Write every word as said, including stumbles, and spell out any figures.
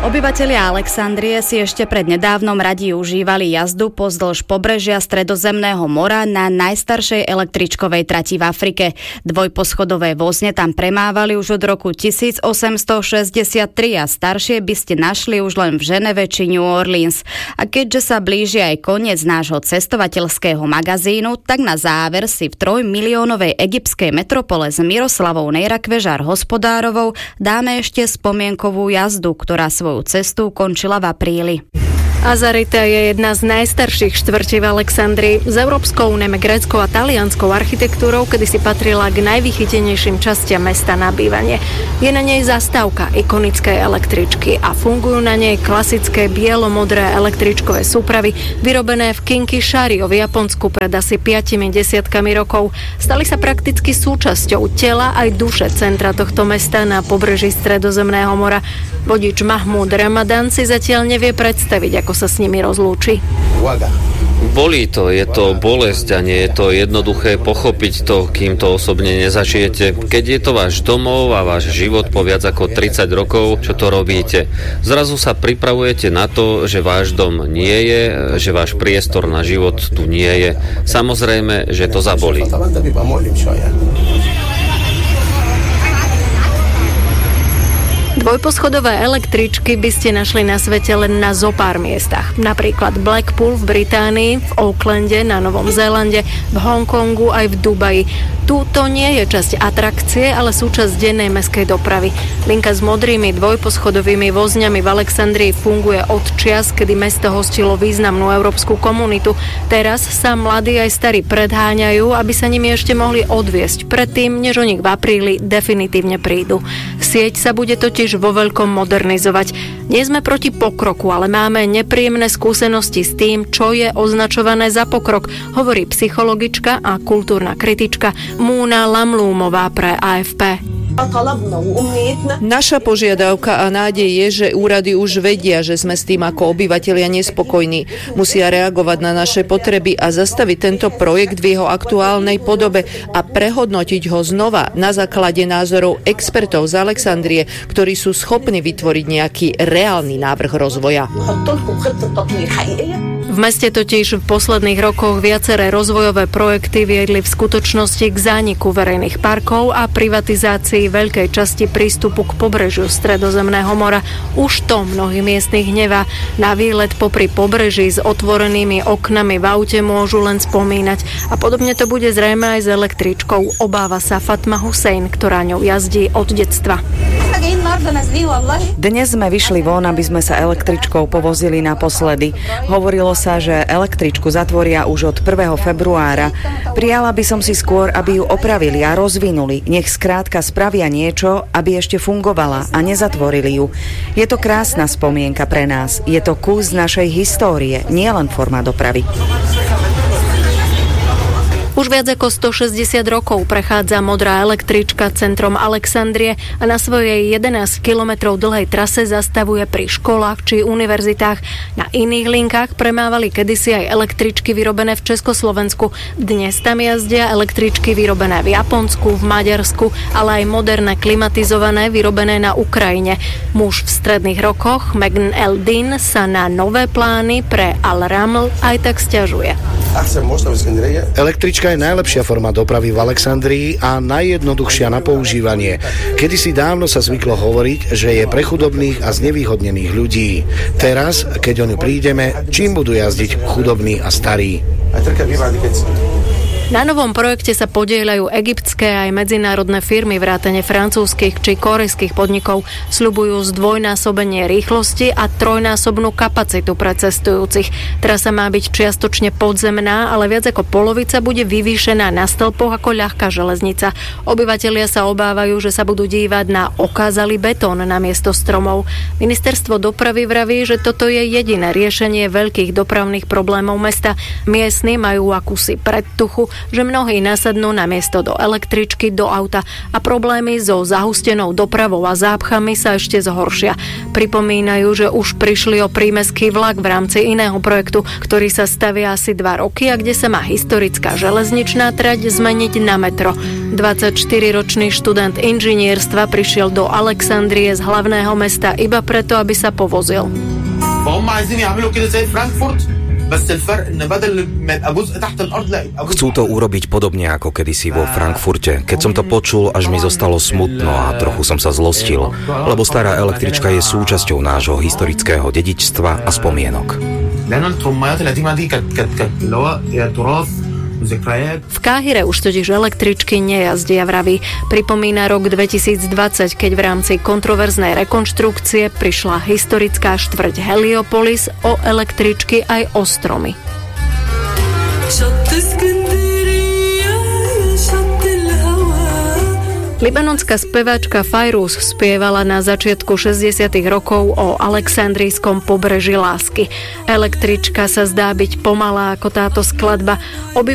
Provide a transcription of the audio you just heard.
Obyvatelia Alexandrie si ešte pred nedávnom radi užívali jazdu pozdĺž pobrežia Stredozemného mora na najstaršej električkovej trati v Afrike. Dvojposchodové vozne tam premávali už od roku tisícosemstošesťdesiattri a staršie by ste našli už len v Ženeve či New Orleans. A keďže sa blíži aj koniec nášho cestovateľského magazínu, tak na záver si v trojmiliónovej egyptskej metropole s Miroslavou Nejrakvežár Hospodárovou dáme ešte spomienkovú jazdu, ktorá svoj cestu končila v apríli. Azarita je jedna z najstarších štvrtí v Alexandrii. S európskou, najmä gréckou a talianskou architektúrou kedysi patrila k najvychytenejším častiam mesta na bývanie. Je na nej zastávka ikonickej električky a fungujú na nej klasické bielo-modré električkové súpravy vyrobené v Kinki-Shario v Japonsku pred asi piatimi desiatkami rokov. Stali sa prakticky súčasťou tela aj duše centra tohto mesta na pobreží Stredozemného mora. Vodič Mahmúd Ramadan si zatiaľ nevie predstaviť, ako sa s nimi rozlúči. Bolí to, je to bolesť a nie je to jednoduché pochopiť to, kým to osobne nezažijete. Keď je to váš domov a váš život po viac ako tridsať rokov, čo to robíte? Zrazu sa pripravujete na to, že váš dom nie je, že váš priestor na život tu nie je. Samozrejme, že to zabolí. Dvojposchodové električky by ste našli na svete len na zopár miestach. Napríklad Blackpool v Británii, v Aucklande, na Novom Zélande, v Hongkongu aj v Dubaji. Tu to nie je časť atrakcie, ale súčasť dennej mestskej dopravy. Linka s modrými dvojposchodovými vozňami v Alexandrii funguje od čias, kedy mesto hostilo významnú európsku komunitu. Teraz sa mladí aj starí predháňajú, aby sa nimi ešte mohli odviesť predtým, než o nich v apríli definitívne prídu. Sieť sa bude totiž vo veľkom modernizovať. Nie sme proti pokroku, ale máme nepríjemné skúsenosti s tým, čo je označované za pokrok, hovorí psychologička a kultúrna kritička Múna Lamlúmová pre á ef pé. Naša požiadavka a nádej je, že úrady už vedia, že sme s tým ako obyvatelia nespokojní. Musia reagovať na naše potreby a zastaviť tento projekt v jeho aktuálnej podobe a prehodnotiť ho znova na základe názorov expertov z Alexandrie, ktorí sú schopní vytvoriť nejaký reálny návrh rozvoja. V meste totiž v posledných rokoch viaceré rozvojové projekty viedli v skutočnosti k zániku verejných parkov a privatizácii veľkej časti prístupu k pobrežiu Stredozemného mora. Už to mnohých miestnych hnevá. Na výlet popri pobreží s otvorenými oknami v aute môžu len spomínať. A podobne to bude zrejme aj s električkou. Obáva sa Fatma Hussein, ktorá ňou jazdí od detstva. Dnes sme vyšli von, aby sme sa električkou povozili naposledy. Hovorilo sa, že električku zatvoria už od prvého februára. Prijala by som si skôr, aby ju opravili a rozvinuli. Nech skrátka spravia niečo, aby ešte fungovala a nezatvorili ju. Je to krásna spomienka pre nás. Je to kus našej histórie, nielen forma dopravy. Už viac ako stošesťdesiat rokov prechádza modrá električka centrom Alexandrie a na svojej jedenásť kilometrov dlhej trase zastavuje pri školách či univerzitách. Na iných linkách premávali kedysi aj električky vyrobené v Československu. Dnes tam jazdia električky vyrobené v Japonsku, v Maďarsku, ale aj moderné klimatizované vyrobené na Ukrajine. Muž v stredných rokoch, Megn Eldin, sa na nové plány pre Al-Raml aj tak sťažuje. Električka je najlepšia forma dopravy v Alexandrii a najjednoduchšia na používanie. Kedysi dávno sa zvyklo hovoriť, že je pre chudobných a znevýhodnených ľudí. Teraz, keď o ňu prídeme, čím budú jazdiť chudobní a starí? Na novom projekte sa podieľajú egyptské aj medzinárodné firmy vrátane francúzskych či korejských podnikov. Sľubujú zdvojnásobenie rýchlosti a trojnásobnú kapacitu pre cestujúcich. Trasa má byť čiastočne podzemná, ale viac ako polovica bude vyvýšená na stĺpoch ako ľahká železnica. Obyvatelia sa obávajú, že sa budú dívať na okázalý betón namiesto stromov. Ministerstvo dopravy vraví, že toto je jediné riešenie veľkých dopravných problémov mesta. Miestni majú akúsi predtuchu, že mnohí nasadnú namiesto do električky do auta a problémy so zahustenou dopravou a zápchami sa ešte zhoršia. Pripomínajú, že už prišli o prímestský vlak v rámci iného projektu, ktorý sa stavia asi dva roky a kde sa má historická železničná trať zmeniť na metro. dvadsaťštyriročný študent inžinierstva prišiel do Alexandrie z hlavného mesta iba preto, aby sa povozil. Chcú to urobiť podobne ako kedysi vo Frankfurte. Keď som to počul, až mi zostalo smutno a trochu som sa zlostil, lebo stará električka je súčasťou nášho historického dedičstva a spomienok. V Káhire už totiž električky nejazdia, vraví. Pripomína rok dvetisícdvadsať, keď v rámci kontroverznej rekonštrukcie prišla historická štvrť Heliopolis o električky aj o stromy. Libanonská speváčka Fajrúz spievala na začiatku šesťdesiatych rokov o Alexandrijskom pobreží lásky. Električka sa zdá byť pomalá ako táto skladba.